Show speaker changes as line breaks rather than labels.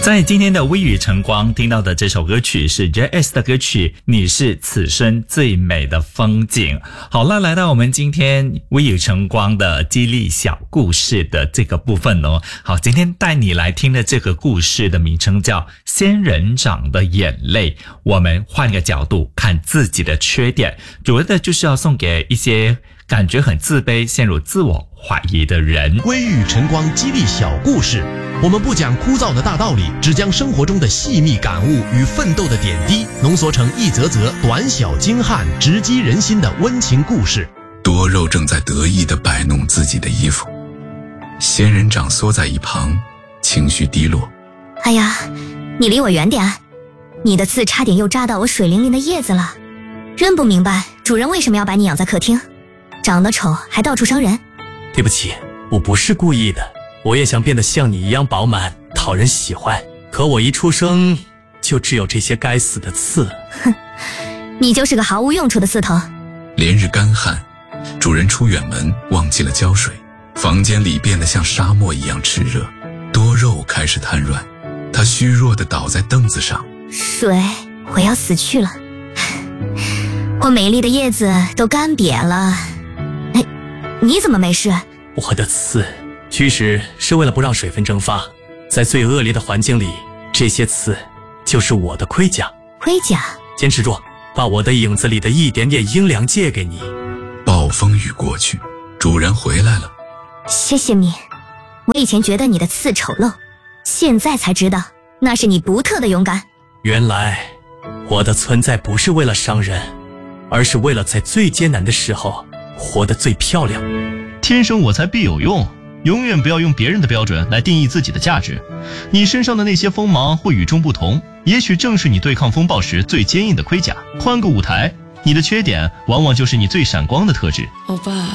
在今天的微雨晨光听到的这首歌曲是 JS 的歌曲《你是此生最美的风景》。好了，来到我们今天微雨晨光的激励小故事的这个部分哦。好，今天带你来听的这个故事的名称叫《仙人掌的眼泪》。我们换个角度看自己的缺点，主要的就是要送给一些感觉很自卑、陷入自我怀疑的人。
微雨晨光激励小故事，我们不讲枯燥的大道理，只将生活中的细密感悟与奋斗的点滴浓缩成一则则短小精悍、直击人心的温情故事。
多肉正在得意地摆弄自己的衣服，仙人掌缩在一旁，情绪低落。
哎呀，你离我远点，你的刺差点又扎到我水灵灵的叶子了。真不明白主人为什么要把你养在客厅，长得丑还到处伤人。
对不起，我不是故意的，我也想变得像你一样饱满，讨人喜欢，可我一出生就只有这些该死的刺。
哼，你就是个毫无用处的刺头。
连日干旱，主人出远门忘记了浇水，房间里变得像沙漠一样炽热，多肉开始瘫软，它虚弱地倒在凳子上。
水，我要死去了，我美丽的叶子都干瘪了。哎，你怎么没事？
我的刺驱使是为了不让水分蒸发，在最恶劣的环境里，这些刺就是我的盔甲。
盔甲？
坚持住，把我的影子里的一点点阴凉借给你。
暴风雨过去，主人回来了。
谢谢你，我以前觉得你的刺丑陋，现在才知道那是你独特的勇敢。
原来我的存在不是为了伤人，而是为了在最艰难的时候活得最漂亮。
天生我材必有用，永远不要用别人的标准来定义自己的价值。你身上的那些锋芒或与众不同，也许正是你对抗风暴时最坚硬的盔甲。换个舞台，你的缺点往往就是你最闪光的特质。
欧巴，